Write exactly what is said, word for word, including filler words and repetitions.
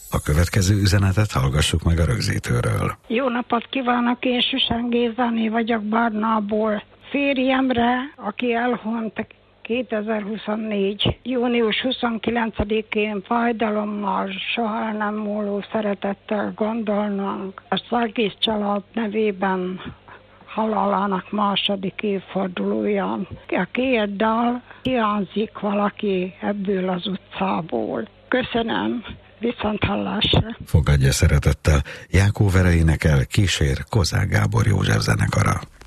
A következő üzenetet hallgassuk meg a rögzítőről. Jó napot kívánok, én Süsen Gézáné vagyok Barnából. Férjemre, aki elhunyt kétezer-huszonnégy. június huszonkilencedikén fájdalommal, soha nem múló szeretettel gondolnánk a Szargis család nevében halálának második évfordulóján. A két dal hiányzik valaki ebből az utcából. Köszönöm, viszont hallásra. Fogadja szeretettel Jákó Vera énekel, kísér Kozák Gábor József zenekara.